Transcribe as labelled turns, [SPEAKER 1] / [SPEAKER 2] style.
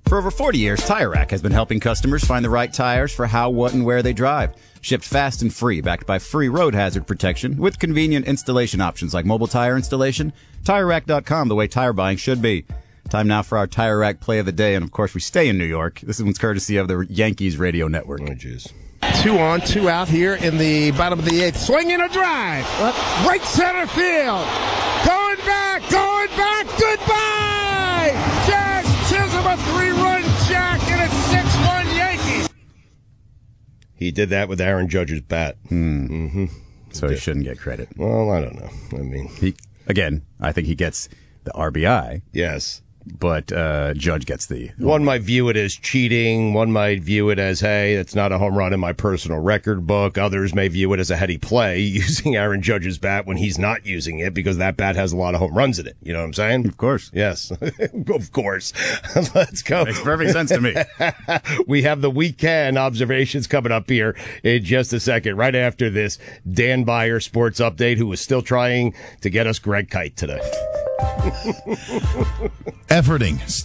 [SPEAKER 1] For over 40 years, Tire Rack has been helping customers find the right tires for how, what, and where they drive. Shipped fast and free, backed by free road hazard protection with convenient installation options like mobile tire installation. TireRack.com, the way tire buying should be. Time now for our Tire Rack play of the day, and of course we stay in New York. This one's courtesy of the Yankees radio network.
[SPEAKER 2] Oh, jeez.
[SPEAKER 3] 2 on, 2 out here in the bottom of the 8th. Swinging a drive. Right center field. Going back, goodbye! Jazz Chisholm, a 3-run jack, and it's 6-1 Yankees.
[SPEAKER 2] He did that with Aaron Judge's bat.
[SPEAKER 1] Mm-hmm. So he shouldn't get credit.
[SPEAKER 2] Well, I don't know. I mean,
[SPEAKER 1] I think he gets the RBI.
[SPEAKER 2] Yes.
[SPEAKER 1] But Judge gets the...
[SPEAKER 2] One might view it as cheating. One might view it as, hey, it's not a home run in my personal record book. Others may view it as a heady play, using Aaron Judge's bat when he's not using it because that bat has a lot of home runs in it. You know what I'm saying?
[SPEAKER 1] Of course.
[SPEAKER 2] Yes. Of course. Let's go.
[SPEAKER 1] Makes perfect sense to me.
[SPEAKER 2] We have the weekend observations coming up here in just a second, right after this Dan Beyer sports update, who is still trying to get us Greg Kite today.
[SPEAKER 4] Efforting.